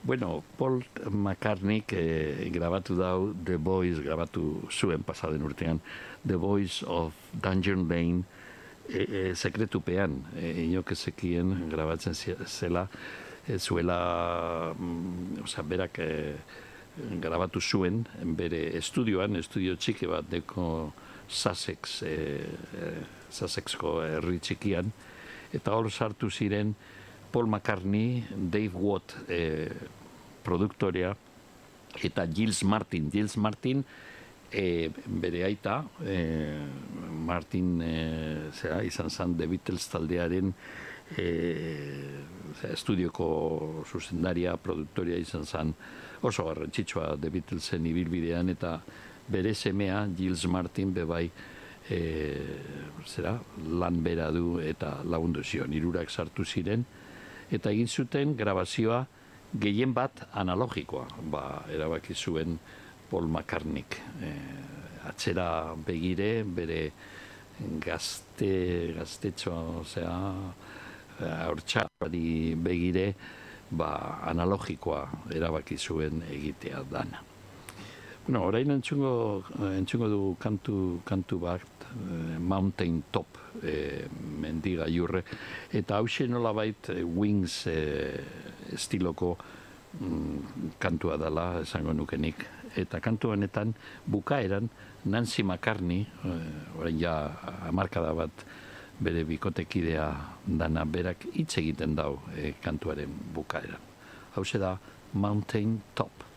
Bueno, Paul McCartney grabatu dau The Voice, grabatu zuen pasaden urtean, The Voice of Dungeon Lane, sekretupean, inok ezekien grabatzen zela, zuela, berak grabatu zuen, bere estudioan, estudio txiki bat deko Sussexko herri txikian, eta hor sartu ziren Paul McCartney, Dave Watt produktorea, eta Giles Martin. Giles Martin, bere aita, Martin izan zen The Beatles taldearen estudioko zuzendaria, produktoria izan zen oso garrantzitsua The Beatlesen ibilbidean, eta bere semea, Giles Martin, bebai, lan bera du eta lagundu zion, hirurak sartu ziren, eta egin zuten grabazioa gehien bat analogikoa, erabaki zuen Paul McCartneyk. Atzera begire, bere gaztetxoa, hortxari begire, analogikoa erabaki zuen egitea dana. Bueno, orain entzungo du kantu bat, Mountain Top, mendiga jurre, eta hause nolabait Wings estiloko kantua dela, esango nukenik. Eta kantu honetan bukaeran Nancy McCartney, orain ja hamarkada bat bere bikotekidea dana, berak hitz egiten dau kantuaren bukaeran. Hause da Mountain Top.